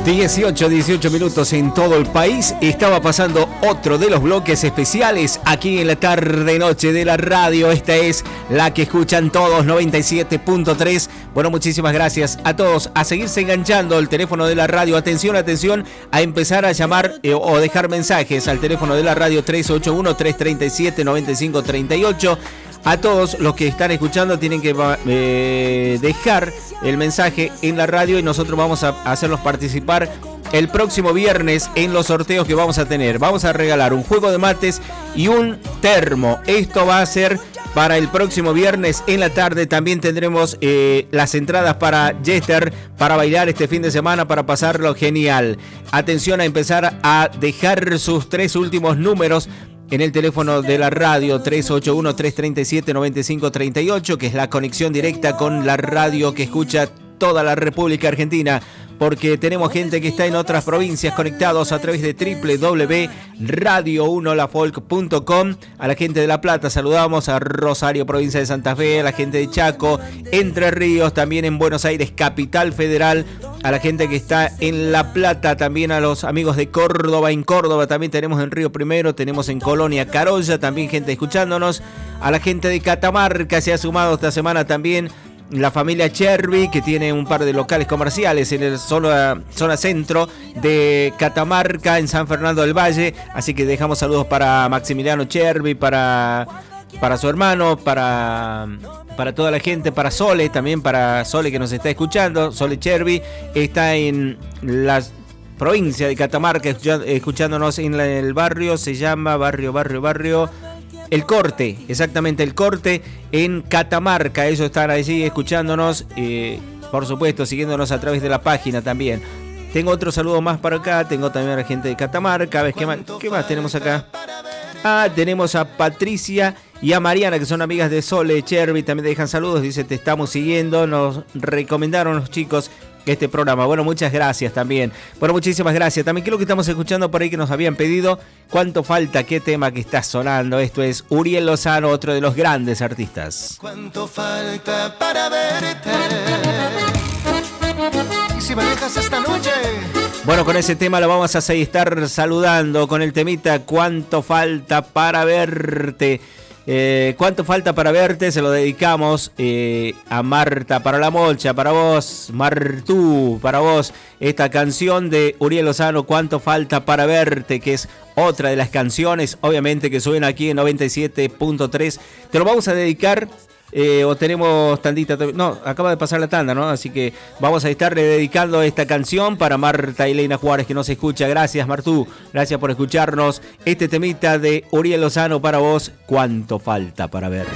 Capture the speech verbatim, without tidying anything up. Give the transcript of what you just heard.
dieciocho, dieciocho minutos en todo el país. Estaba pasando otro de los bloques especiales aquí en la tarde-noche de la radio. Esta es la que escuchan todos, noventa y siete punto tres. Bueno, muchísimas gracias a todos. A seguirse enganchando el teléfono de la radio. Atención, atención, a empezar a llamar eh, o dejar mensajes al teléfono de la radio tres ocho uno, tres tres siete, nueve cinco tres ocho. A todos los que están escuchando tienen que eh, dejar el mensaje en la radio y nosotros vamos a hacerlos participar el próximo viernes en los sorteos que vamos a tener. Vamos a regalar un juego de mates y un termo. Esto va a ser para el próximo viernes en la tarde. También tendremos eh, las entradas para Jester para bailar este fin de semana, para pasarlo genial. Atención a empezar a dejar sus tres últimos números en el teléfono de la radio tres ocho uno, tres tres siete, nueve cinco tres ocho, que es la conexión directa con la radio que escucha toda la República Argentina, porque tenemos gente que está en otras provincias conectados a través de doble u doble u doble u punto radio uno la folk punto com. A la gente de La Plata saludamos, a Rosario, provincia de Santa Fe, a la gente de Chaco, Entre Ríos, también en Buenos Aires, Capital Federal, a la gente que está en La Plata, también a los amigos de Córdoba. En Córdoba también tenemos en Río Primero, tenemos en Colonia Carolla, también gente escuchándonos, a la gente de Catamarca se ha sumado esta semana también la familia Chervi, que tiene un par de locales comerciales en el zona, zona centro de Catamarca, en San Fernando del Valle. Así que dejamos saludos para Maximiliano Chervi, para, para su hermano, para, para toda la gente, para Sole, también para Sole que nos está escuchando. Sole Chervi está en la provincia de Catamarca escuchándonos en el barrio, se llama barrio, barrio, barrio... El Corte, exactamente, El Corte en Catamarca. Ellos están allí escuchándonos, eh, por supuesto, siguiéndonos a través de la página también. Tengo otro saludo más para acá, tengo también a la gente de Catamarca. ¿Ves qué más, qué más tenemos acá? Ah, tenemos a Patricia y a Mariana, que son amigas de Sole Chervi, también te dejan saludos, dice, te estamos siguiendo, nos recomendaron los chicos este programa. Bueno, muchas gracias también. Bueno, muchísimas gracias. También creo que estamos escuchando por ahí que nos habían pedido ¿Cuánto falta? ¿Qué tema que está sonando? Esto es Uriel Lozano, otro de los grandes artistas. ¿Cuánto falta para verte? ¿Y si me dejas esta noche? Bueno, con ese tema lo vamos a seguir estar saludando con el temita ¿Cuánto falta para verte? Eh, ¿Cuánto falta para verte? Se lo dedicamos eh, a Marta, para la Molcha, para vos, Martú, para vos, esta canción de Uriel Lozano, ¿Cuánto falta para verte? Que es otra de las canciones, obviamente, que suena aquí en noventa y siete punto tres. Te lo vamos a dedicar, eh, o tenemos tandita, no, acaba de pasar la tanda, ¿no? Así que vamos a estarle dedicando esta canción para Marta Elena Juárez, que nos escucha. Gracias, Martú, gracias por escucharnos. Este temita de Uriel Lozano para vos, ¿Cuánto falta para verte?